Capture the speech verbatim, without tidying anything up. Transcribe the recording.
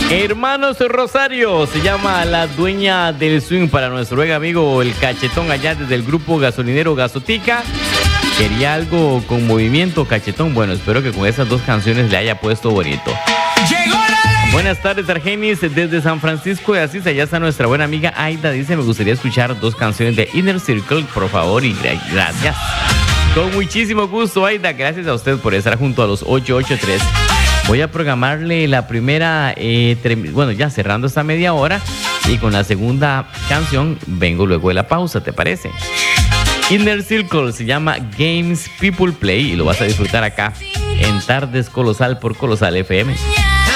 Hermanos Rosario, se llama la dueña del swing para nuestro buen amigo el Cachetón allá desde el grupo gasolinero Gasotica. Quería algo con movimiento, Cachetón. Bueno, espero que con esas dos canciones le haya puesto bonito. Llegó la ley. Buenas tardes, Argenis, desde San Francisco de Asís. Allá está nuestra buena amiga Aida. Dice, me gustaría escuchar dos canciones de Inner Circle, por favor, y gracias. Con muchísimo gusto, Aida. Gracias a usted por estar junto a los ocho ocho tres. Voy a programarle la primera, eh, tre- bueno, ya cerrando esta media hora. Y con la segunda canción vengo luego de la pausa, ¿te parece? Inner Circle se llama Games People Play y lo vas a disfrutar acá en Tardes Colosal por Colosal F M.